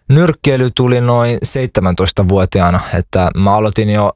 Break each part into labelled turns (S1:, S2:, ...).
S1: Nyrkkeily tuli noin 17-vuotiaana, että mä aloitin jo,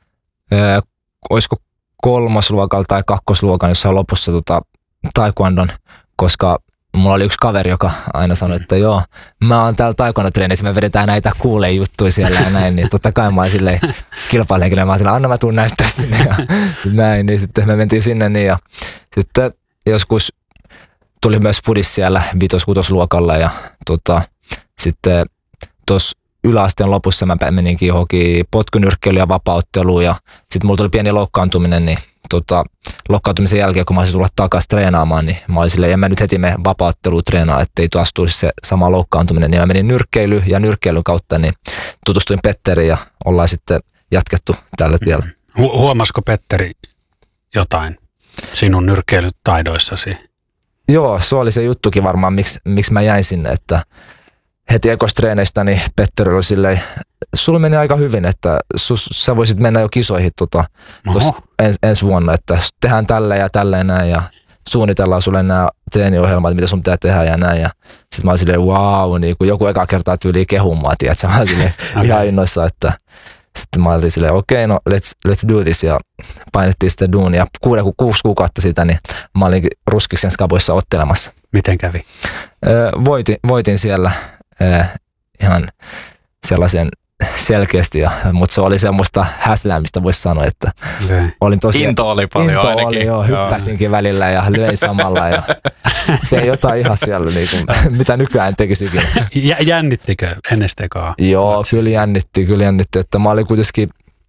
S1: olisiko 3. luokalla tai 2. luokan jossain lopussa taekwondon, koska mulla oli yksi kaveri, joka aina sanoi, että joo, mä oon täällä taekwondo-treenissä, me vedetään näitä kuuleen juttuja siellä ja näin, niin totta kai mä oon silleen kilpailuhenkilö, mä oon silleen, anna mä tuun näyttää sinne ja näin, niin sitten me mentiin sinne niin ja sitten joskus tuli myös fudis siellä 5-6 luokalla ja sitten tuossa yläasteen lopussa mä meninkin johonkin potkunyrkkeilyyn ja vapautteluun ja sitten mulla tuli pieni loukkaantuminen, niin loukkaantumisen jälkeen, kun mä olisin tulla takaisin treenaamaan, niin mä olin silleen, en mä nyt heti mene vapautteluun treenaa, ettei taas tulisi se sama loukkaantuminen, niin mä menin nyrkkeilyyn ja nyrkkeilyn kautta, niin tutustuin Petteriin ja ollaan sitten jatkettu tällä tiellä.
S2: Huomasiko Petteri jotain sinun nyrkkeilytaidoissasi? Joo,
S1: se oli se juttukin varmaan, miksi mä jäin sinne, että heti ekostreeneistä niin Petteri oli silleen, sulla meni aika hyvin, että sä voisit mennä jo kisoihin ensi vuonna, että tehdään tällä ja tälleen näin ja suunnitellaan sulle nämä treeniohjelmat, mitä sun pitää tehdä ja näin. Ja sit mä olin silleen, wow, niin kun joku eka kertaa tyyliin kehumaan, tiedätkö, mä olin silleen ihan innoissa, että sitten mä olin silleen, okei, no let's do this ja painettiin sitten duunia. 6 kuukautta sitä, niin mä olin Ruskiksen skaboissa ottelemassa.
S2: Miten kävi?
S1: Voitin siellä ihan sellaisen selkeästi, mutta se oli semmoista häsläämistä, voisi sanoa, että olin tosi...
S3: Into oli paljon ainakin.
S1: Oli, joo, hyppäsinkin välillä ja löin samalla ja tein jotain ihan siellä, niin kuin, mitä nykyään en tekisikin.
S2: Jännittikö ennen tekoa?
S1: Joo, kyllä jännitti, että mä olin kuitenkin,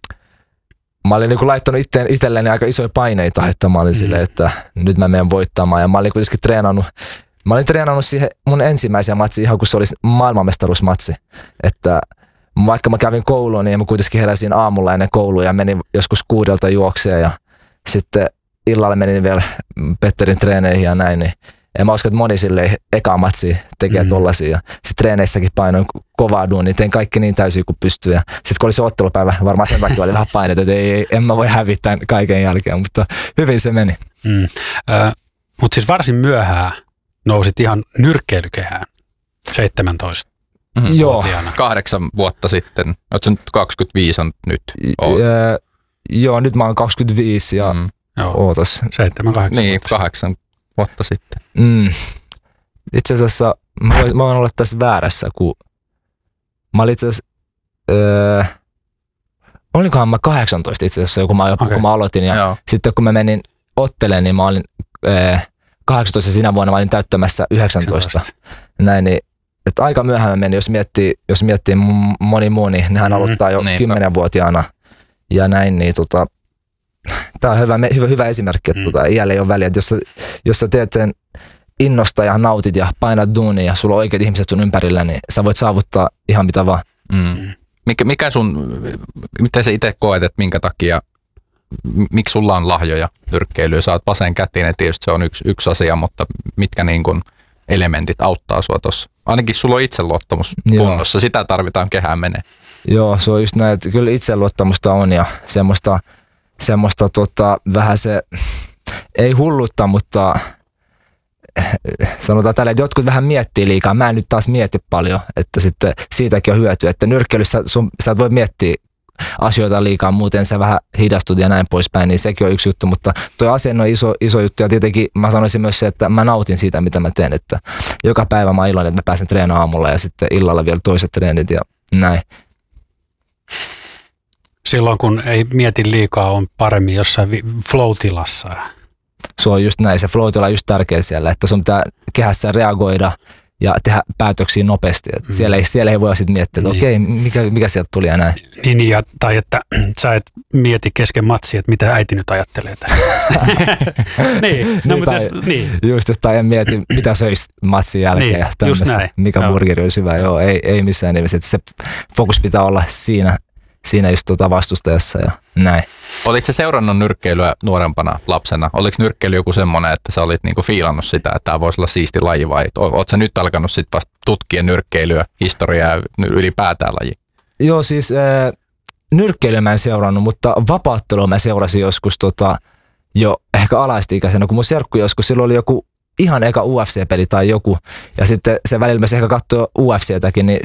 S1: mä olin niin laittanut itselleni aika isoja paineita, että mä olin silleen, että nyt mä menen voittamaan ja mä olin kuitenkin treenannut siihen mun ensimmäiseen matsiin ihan kun se oli maailmanmestaruusmatsi, että vaikka mä kävin kouluun, niin mä kuitenkin heräsin aamulla ennen koulua ja menin joskus 6 juokseen ja sitten illalla menin vielä Petterin treeneihin ja näin, niin en mä usko, että moni silleen eka matsi tekee tollasia ja sitten treeneissäkin painoin kovaa duunia, tein kaikki niin täysin kuin pystyy ja sitten kun oli se ottelupäivä, varmaan sen takia oli vähän paineita, että en mä voi hävittää kaiken jälkeen, mutta hyvin se meni.
S2: Mutta siis varsin myöhään nousit ihan nyrkkeilykehään 17.
S1: Joo.
S3: 8 vuotta sitten. Oletko nyt 25 on nyt?
S1: Joo, nyt mä oon 25 ja ootas.
S2: 7-8
S3: niin, 8 vuotta sitten.
S1: Itse asiassa mä voin olla tässä väärässä, kun mä olin itse asiassa, olinkohan mä 18 itse asiassa, kun mä aloitin ja sitten kun mä menin ottelemaan, niin mä olin 18 sinä vuonna mä olin täyttämässä 19. Näin, niin että aika myöhään meni, jos miettii moni muu, niin nehän aloittaa jo 10-vuotiaana ja näin, niin tää on hyvä esimerkki, että iällä ei ole väliä, että jos sä teet sen innosta ja nautit ja painat duunia ja sulla on oikeat ihmiset sun ympärillä, niin sä voit saavuttaa ihan mitä vaan.
S3: Miten sä itse koet, että minkä takia, miksi sulla on lahjoja nyrkkeilyä? Sä oot vasenkätinen, tietysti se on yksi asia, mutta mitkä niin kun elementit auttaa sua tuossa? Ainakin sulla on itseluottamus kunnossa, sitä tarvitaan kehään menee.
S1: Joo, se on just näin, että kyllä itseluottamusta on ja semmoista vähän se, ei hullutta, mutta sanotaan tällä, että jotkut vähän miettii liikaa. Mä en nyt taas mieti paljon, että sitten siitäkin on hyötyä, että nyrkkeilyssä sä et voi miettiä asioita liikaa, muuten sä vähän hidastut ja näin poispäin, niin sekin on yksi juttu, mutta tuo asenne on iso juttu ja tietenkin mä sanoisin myös se, että mä nautin siitä, mitä mä teen, että joka päivä mä iloinen, että mä pääsen treenaamaan aamulla ja sitten illalla vielä toiset treenit ja näin.
S2: Silloin kun ei mieti liikaa, on paremmin jossain flow-tilassa.
S1: Se on just näin, se flow-tila on just tärkeä siellä, että sun pitää kehässä reagoida ja tehdä päätöksiä nopeasti. Siellä ei voi sitten miettiä, että okei, mikä sieltä tuli ja näin.
S2: Niin, tai että sä et mieti kesken matsia, että mitä äiti nyt ajattelee tähän.
S1: Just tai en mieti, mitä söisi matsin jälkeen ja tämmöistä, mikä burgeri olisi hyvä. Joo, ei missään nimessä. Se fokus pitää olla siinä just vastustajassa ja näin.
S3: Olitko seurannut nyrkkeilyä nuorempana lapsena? Oliko nyrkkeily joku semmoinen, että sä olit niinku fiilannut sitä, että tämä voisi olla siisti laji vai oletko sä nyt alkanut sit vasta tutkia nyrkkeilyä, historiaa ja ylipäätään laji?
S1: Joo, siis nyrkkeilyä mä en seurannut, mutta vapauttelua mä seurasin joskus jo ehkä alaisti-ikäisenä, kun mun serkku joskus, silloin oli joku ihan eka UFC-peli tai joku, ja sitten se välillä myös ehkä katsoi UFCtäkin, niin